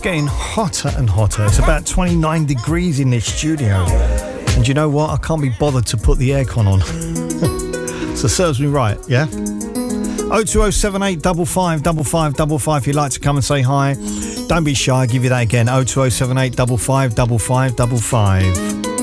getting hotter and hotter. It's about 29 degrees in this studio. And you know what? I can't be bothered to put the aircon on. So it serves me right, yeah? 02078 55 55 55 if you'd like to come and say hi. Don't be shy, I'll give you that again. 02078 55 55 55.